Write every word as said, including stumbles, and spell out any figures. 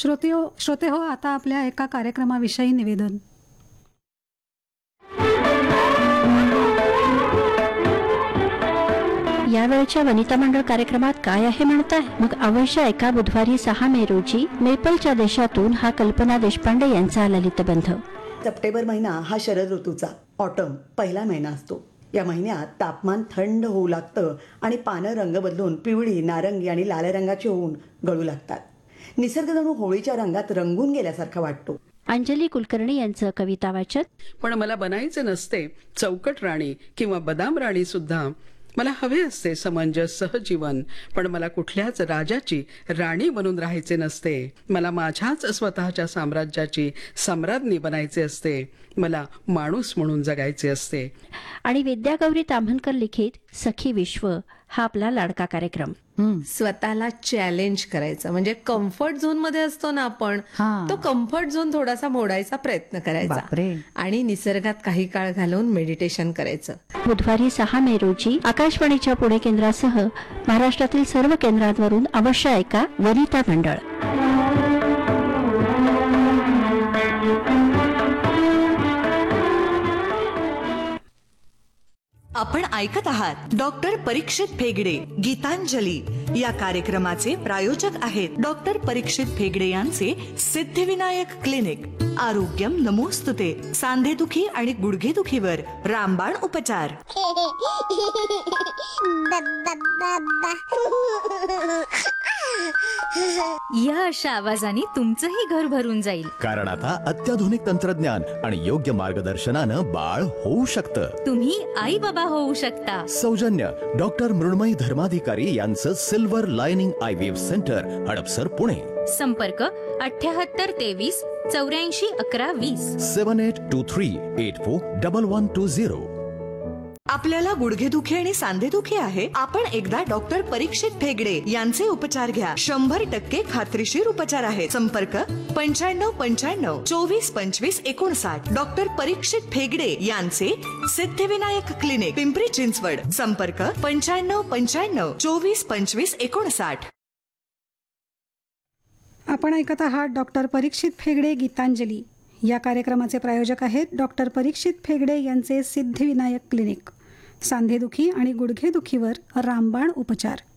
श्रोते हो श्रोते हो आता आपल्या एका कार्यक्रमाविषयी निवेदन. यावेळच्या वनिता मंडळ कार्यक्रमात काय आहे म्हणताय? मग अवश्य एका बुधवारी सहा मे रोजी मेपलच्या देशातून हा कल्पना देशपांडे यांचा ललितबंध. सप्टेंबर महिना हा शरद ऋतूचा ऑटम पहिला महिना असतो. या महिन्यात तापमान थंड होऊ लागतं आणि पानं रंग बदलून पिवळी, नारंगी आणि लाल रंगाची होऊन गळू लागतात. निसर्ग जणू होळीच्या रंगात रंगून गेल्यासारखा वाटतो. अंजली कुलकर्णी यांचं कविता वाचन. पण मला बनायचे नसते चौकट राणी किंवा बदाम राणी सुद्धा. मला हवे असते समंजस सहजीवन, पण मला कुठल्याच राजाची राणी बनून राहायचे नसते. मला माझ्याच स्वतःच्या साम्राज्याची सम्राज्ञी बनायचे असते. मला माणूस म्हणून जगायचे असते. आणि विद्यागौरी ताम्हनकर लिखित सखी विश्व हा आपला लाडका कार्यक्रम. स्वतःला चॅलेंज करायचं, म्हणजे कम्फर्ट झोन मध्ये असतो ना आपण, तो कम्फर्ट झोन थोडासा मोडायचा प्रयत्न करायचा आणि निसर्गात काही काळ घालवून मेडिटेशन करायचं. बुधवारी सहा मे रोजी आकाशवाणीच्या पुणे केंद्रासह महाराष्ट्रातील सर्व केंद्रांवरून अवश्य ऐका वनिता मंडळ. आपण ऐकत आहात डॉक्टर परीक्षित फेगडे गीतांजली. या कार्यक्रमाचे प्रायोजक आहेत डॉक्टर परीक्षित फेगडे यांचे सिद्धिविनायक क्लिनिक. आरोग्यम नमोस्तुते. सांधेदुखी आणि गुडघेदुखीवर रामबाण उपचार. या अशा आवाजाने तुमचंही घर भरून जाईल, कारण आता अत्याधुनिक तंत्रज्ञान आणि योग्य मार्गदर्शनानं बाळ होऊ शकतं. तुम्ही आई बाबा होऊ शकता. सौजन्य डॉक्टर मृण्मयी धर्माधिकारी यांचं silver lining IVF centre, Hadapsar, Pune. संपर्क अठ्याहत्तर तेवीस चौऱ्याऐंशी अकरा वीस. सेवन eight to three eight four double one two zero. आपल्याला गुडघेदुखी आणि सांधेदुखी आहे? आपण एकदा डॉक्टर परीक्षित फेगडे यांचे उपचार घ्या. शंभर टक्के खात्रीशीर उपचार आहेत. संपर्क पंच्याण्णव पंच्याण्णव चोवीस पंचवीस एकोणसाठ. डॉक्टर परीक्षित फेगडे यांचे सिद्धिविनायक क्लिनिक, पिंपरी चिंचवड. संपर्क पंच्याण्णव पंच्याण्णव चोवीस पंचवीस एकोणसाठ. आपण ऐकत आहात डॉक्टर परीक्षित फेगडे गीतांजली. या कार्यक्रमाचे प्रायोजक आहेत डॉक्टर परीक्षित फेगडे यांचे सिद्धिविनायक क्लिनिक. सांधेदुखी आणि गुडघेदुखीवर रामबाण उपचार.